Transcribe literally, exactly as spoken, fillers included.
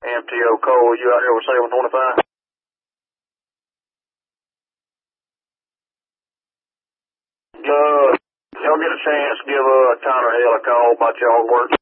M T O Cole, you out here with seven twenty-five? Uh, y'all get a chance, give uh, Connor Hill a call about y'all's work.